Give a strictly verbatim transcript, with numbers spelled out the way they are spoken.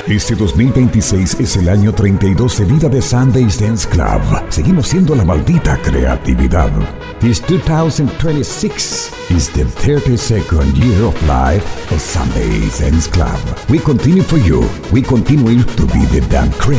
Este dos mil veintiséis es el año treinta y dos de vida de Sundays Dance Club. Seguimos siendo la maldita creatividad. This two thousand twenty-six is the thirty-second year of life of Sundays Dance Club. We continue for you. We continue to be the damn crew.